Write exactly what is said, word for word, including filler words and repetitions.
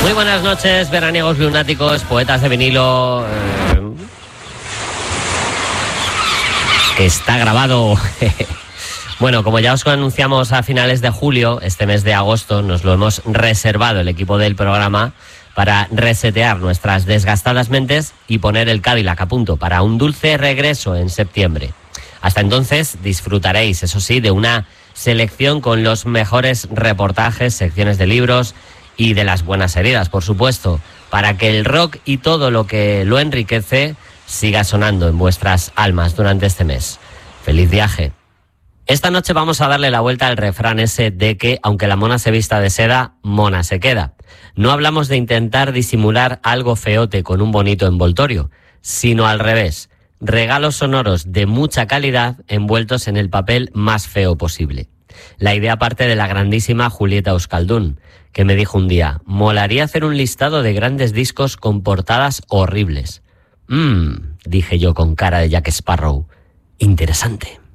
Muy buenas noches, veraniegos lunáticos, poetas de vinilo. Eh, que está grabado. Bueno, como ya os anunciamos a finales de julio, este mes de agosto nos lo hemos reservado el equipo del programa para resetear nuestras desgastadas mentes y poner el Cadillac a punto para un dulce regreso en septiembre. Hasta entonces disfrutaréis, eso sí, de una selección con los mejores reportajes, secciones de libros y de las buenas heridas, por supuesto, para que el rock y todo lo que lo enriquece siga sonando en vuestras almas durante este mes. ¡Feliz viaje! Esta noche vamos a darle la vuelta al refrán ese de que, aunque la mona se vista de seda, mona se queda. No hablamos de intentar disimular algo feote con un bonito envoltorio, sino al revés, regalos sonoros de mucha calidad envueltos en el papel más feo posible. La idea parte de la grandísima Julieta Euskaldun, que me dijo un día, molaría hacer un listado de grandes discos con portadas horribles. Mmm, dije yo con cara de Jack Sparrow, interesante.